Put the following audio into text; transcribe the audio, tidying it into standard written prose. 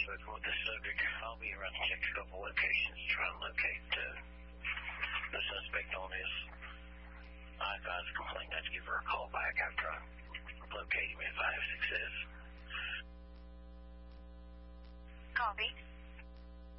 with the subject. I'll be around to check a couple locations to try and locate the suspect on this. I advise the complainant not to give her a call back after I locate him if I have success. Copy.